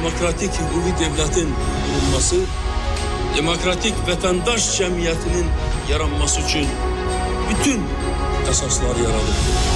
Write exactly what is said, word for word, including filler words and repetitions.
demokratik hukuki devletin kurulması, demokratik vatandaş cemiyetinin yaranması için bütün esaslar yaradı.